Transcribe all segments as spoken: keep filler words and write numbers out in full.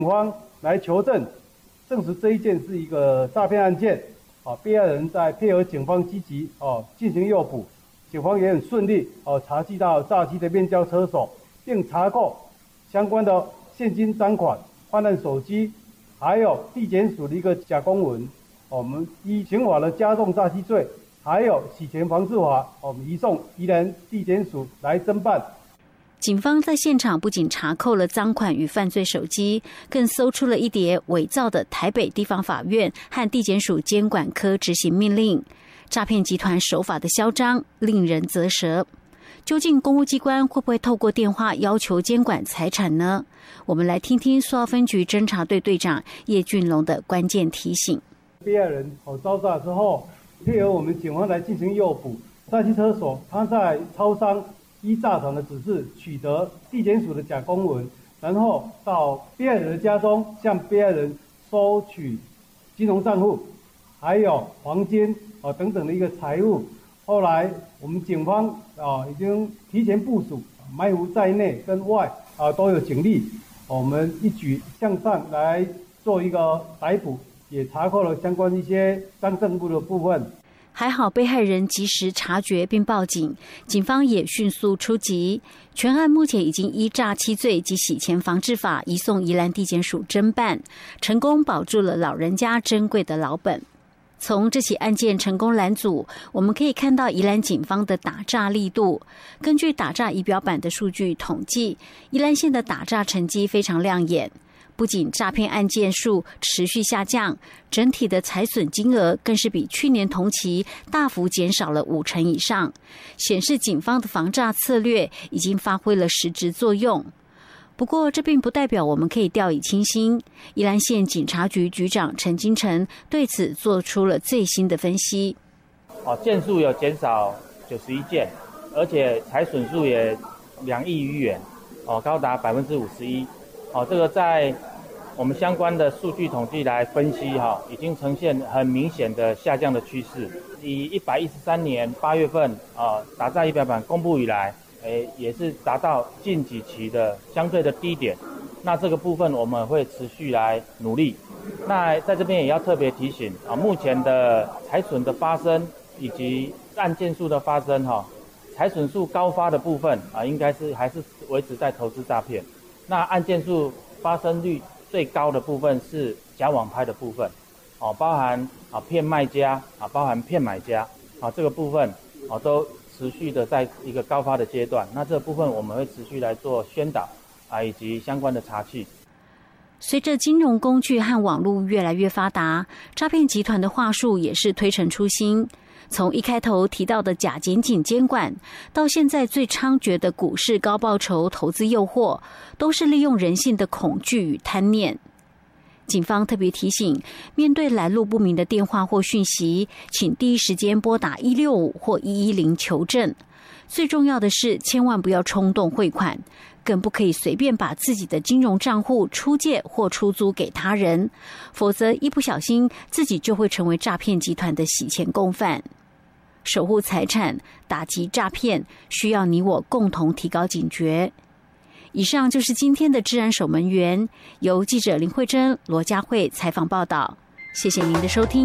警方来求证，证实这一件是一个诈骗案件。啊，被害人在配合警方积极哦进行诱捕，警方也很顺利哦查缉到诈欺的面交车手，并查扣相关的现金赃款、犯案手机，还有地检署的一个假公文。我们依刑法的加重诈欺罪，还有洗钱防治法，我们移送宜兰地检署来侦办。 警方在现场不仅查扣了赃款与犯罪手机，更搜出了一叠伪造的台北地方法院和地检署监管科执行命令。诈骗集团手法的嚣张，令人啧舌。究竟公务机关会不会透过电话要求监管财产呢？我们来听听苏澳分局侦查队队长叶俊龙的关键提醒。 被害人哦遭诈之后，配合我们警方来进行诱捕。诈欺车手他在超商依诈团的指示取得地检署的假公文，然后到被害人的家中向被害人收取金融账户，还有黄金啊等等的一个财物。后来我们警方啊已经提前部署，埋伏在内跟外啊都有警力，我们一举向上来做一个逮捕，也查扣了相关一些赃证物的部分。 还好被害人及时察觉并报警，警方也迅速出击。全案目前已经依诈欺罪及洗钱防治法移送宜兰地检署侦办，成功保住了老人家珍贵的老本。从这起案件成功拦阻，我们可以看到宜兰警方的打诈力度。根据打诈仪表板的数据统计，宜兰县的打诈成绩非常亮眼。不仅诈骗案件数持续下降，整体的财损金额更是比去年同期大幅减少了五成以上，显示警方的防诈策略已经发挥了实质作用。不过，这并不代表我们可以掉以轻心。宜兰县警察局局长陈金城对此做出了最新的分析。 哦，件数有减少九十一件，而且财损数也两亿余元，哦，高达百分之五十一。哦，这个在我们相关的数据统计来分析，哈，已经呈现很明显的下降的趋势。以一百一十三年八月份啊打诈仪表板公布以来，诶，也是达到近几期的相对的低点。那这个部分我们会持续来努力。那在这边也要特别提醒啊，目前的财损的发生以及案件数的发生，哈，财损数高发的部分啊，应该是还是维持在投资诈骗。那案件数发生率最高的部分是假网拍的部分，哦，包含啊骗卖家啊，包含骗买家啊，这个部分啊都持续的在一个高发的阶段。那这个部分我们会持续来做宣导啊，以及相关的查缉。 随着金融工具和网络越来越发达，诈骗集团的话术也是推陈出新。从一开头提到的假检警监管，到现在最猖獗的股市高报酬投资诱惑，都是利用人性的恐惧与贪念。警方特别提醒，面对来路不明的电话或讯息，请第一时间拨打一六五或一一零求证。最重要的是，千万不要冲动汇款，更不可以随便把自己的金融账户出借或出租给他人，否则一不小心自己就会成为诈骗集团的洗钱共犯。守护财产，打击诈骗，需要你我共同提高警觉。以上就是今天的治安守门员，由记者林慧珍、罗佳慧采访报道。谢谢您的收听。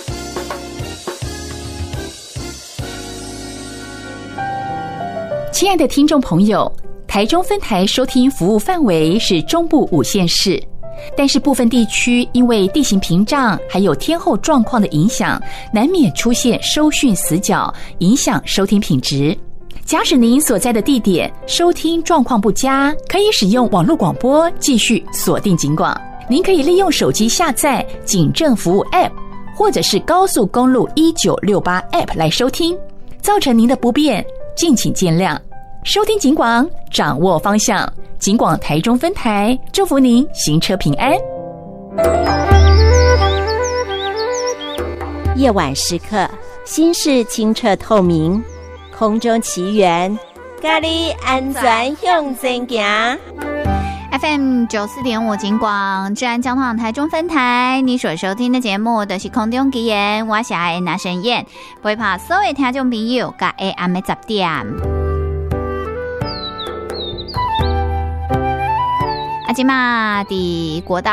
亲爱的听众朋友，台中分台收听服务范围是中部五县市，但是部分地区因为地形屏障还有天候状况的影响，难免出现收讯死角，影响收听品质。假使您所在的地点收听状况不佳，可以使用网络广播继续锁定警广。您可以利用手机下载警政服务 App 或者是高速公路一九六八 App 来收听，造成您的不便敬请见谅。收听警广，掌握方向，警广台中分台祝福您行车平安。 夜晚时刻，心事清澈透明，空中奇缘，咖喱安全向前行。 F M 九四点五警广治安交通台中分台，你所收听的节目的是空中奇缘，我是爱拿神燕，陪伴所有听众朋友到下暗的十点。啊，今嘛伫国道